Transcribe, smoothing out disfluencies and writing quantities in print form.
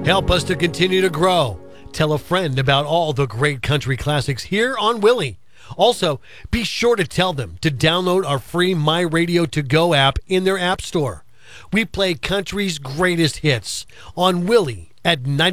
Help us to continue to grow. Tell a friend about all the great country classics here on Willie. Also, be sure to tell them to download our free My Radio To Go app in their app store. We play country's greatest hits on Willie at 90.